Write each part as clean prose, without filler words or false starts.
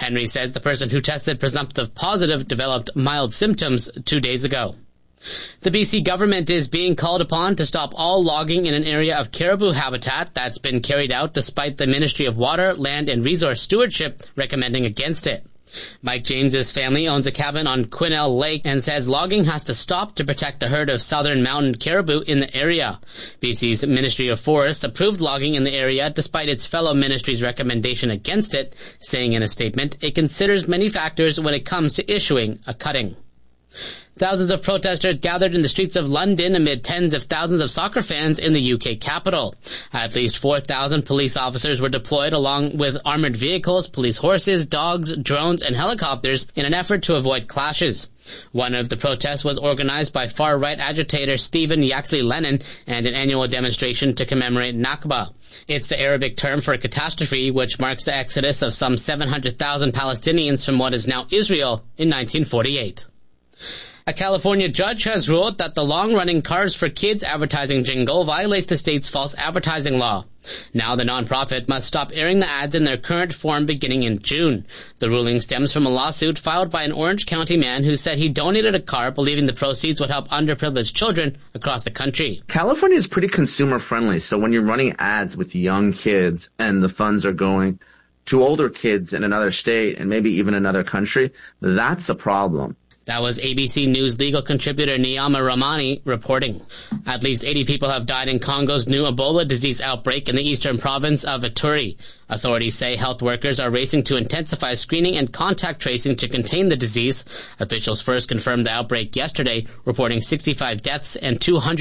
Henry says the person who tested presumptive positive developed mild symptoms 2 days ago. The BC government is being called upon to stop all logging in an area of caribou habitat that's been carried out despite the Ministry of Water, Land and Resource Stewardship recommending against it. Mike James's family owns a cabin on Quesnel Lake and says logging has to stop to protect a herd of southern mountain caribou in the area. BC's Ministry of Forests approved logging in the area despite its fellow ministry's recommendation against it, saying in a statement it considers many factors when it comes to issuing a cutting. Thousands of protesters gathered in the streets of London amid tens of thousands of soccer fans in the UK capital. At least 4,000 police officers were deployed along with armored vehicles, police horses, dogs, drones, and helicopters in an effort to avoid clashes. One of the protests was organized by far-right agitator Stephen Yaxley Lennon and an annual demonstration to commemorate Nakba. It's the Arabic term for a catastrophe which marks the exodus of some 700,000 Palestinians from what is now Israel in 1948. A California judge has ruled that the long-running Cars for Kids advertising jingle violates the state's false advertising law. Now the nonprofit must stop airing the ads in their current form beginning in June. The ruling stems from a lawsuit filed by an Orange County man who said he donated a car believing the proceeds would help underprivileged children across the country. California is pretty consumer-friendly, so when you're running ads with young kids and the funds are going to older kids in another state and maybe even another country, that's a problem. That was ABC News legal contributor Niyama Ramani reporting. At least 80 people have died in Congo's new Ebola disease outbreak in the eastern province of Ituri. Authorities say health workers are racing to intensify screening and contact tracing to contain the disease. Officials first confirmed the outbreak yesterday, reporting 65 deaths and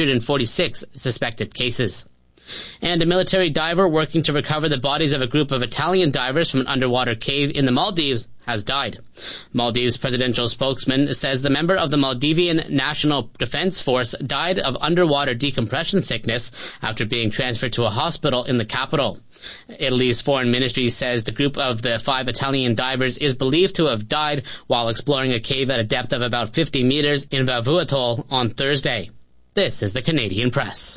246 suspected cases. And a military diver working to recover the bodies of a group of Italian divers from an underwater cave in the Maldives has died. Maldives presidential spokesman says the member of the Maldivian National Defense Force died of underwater decompression sickness after being transferred to a hospital in the capital. Italy's foreign ministry says the group of the 5 Italian divers is believed to have died while exploring a cave at a depth of about 50 meters in Vavu Atoll on Thursday. This is the Canadian Press.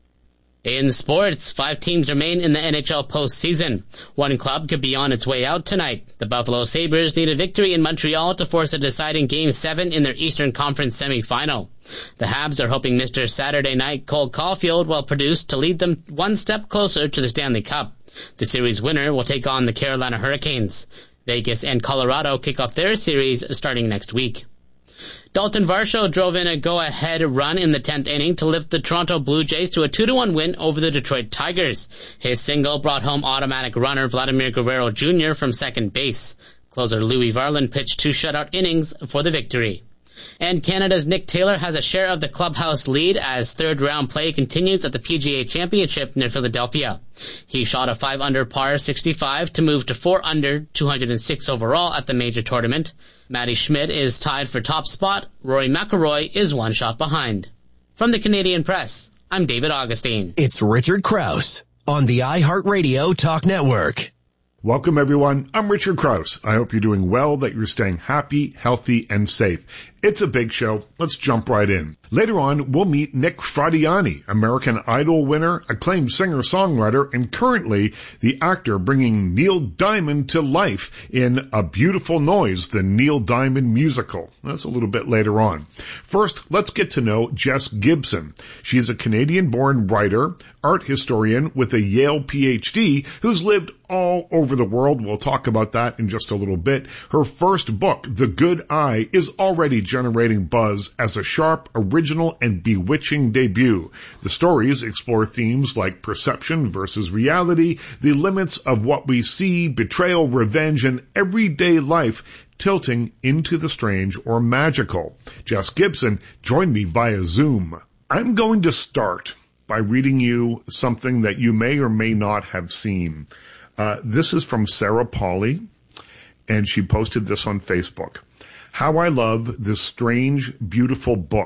In sports, 5 teams remain in the NHL postseason. One club could be on its way out tonight. The Buffalo Sabres need a victory in Montreal to force a deciding Game 7 in their Eastern Conference semifinal. The Habs are hoping Mr. Saturday Night Cole Caulfield will produce to lead them one step closer to the Stanley Cup. The series winner will take on the Carolina Hurricanes. Vegas and Colorado kick off their series starting next week. Dalton Varsho drove in a go-ahead run in the 10th inning to lift the Toronto Blue Jays to a 2-1 win over the Detroit Tigers. His single brought home automatic runner Vladimir Guerrero Jr. from second base. Closer Louis Varland pitched 2 shutout innings for the victory. And Canada's Nick Taylor has a share of the clubhouse lead as third-round play continues at the PGA Championship near Philadelphia. He shot a 5-under par 65 to move to 4-under 206 overall at the major tournament. Matty Schmidt is tied for top spot. Rory McIlroy is 1 shot behind. From the Canadian Press, I'm David Augustine. It's Richard Krause on the iHeartRadio Talk Network. Welcome, everyone. I'm Richard Krause. I hope you're doing well, that you're staying happy, healthy, and safe. It's a big show. Let's jump right in. Later on, we'll meet Nick Fradiani, American Idol winner, acclaimed singer-songwriter, and currently the actor bringing Neil Diamond to life in A Beautiful Noise, the Neil Diamond musical. That's a little bit later on. First, let's get to know Jess Gibson. She is a Canadian-born writer, art historian with a Yale PhD who's lived all over the world. We'll talk about that in just a little bit. Her first book, The Good Eye, is already generating buzz as a sharp, original, and bewitching debut. The stories explore themes like perception versus reality, the limits of what we see, betrayal, revenge, and everyday life tilting into the strange or magical. Jess Gibson joined me via Zoom. I'm going to start by reading you something that you may or may not have seen. This is from Sarah Pauly, and she posted this on Facebook. How I love this strange, beautiful book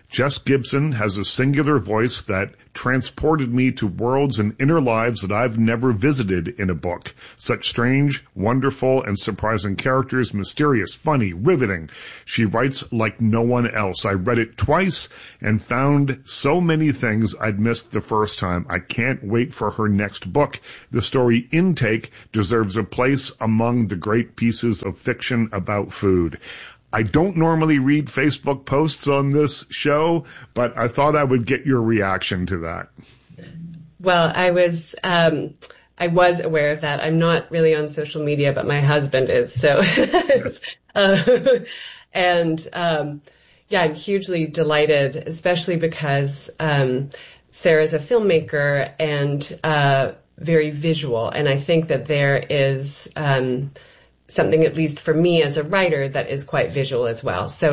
Jess Gibson has a singular voice that transported me to worlds and inner lives that I've never visited in a book. Such strange, wonderful, and surprising characters, mysterious, funny, riveting. She writes like no one else. I read it twice and found so many things I'd missed the first time. I can't wait for her next book. The story Intake deserves a place among the great pieces of fiction about food. I don't normally read Facebook posts on this show, but I thought I would get your reaction to that. Well, I was aware of that. I'm not really on social media, but my husband is. So, I'm hugely delighted, especially because Sarah's a filmmaker and very visual, and I think that there is something, at least for me as a writer, that is quite visual as well. So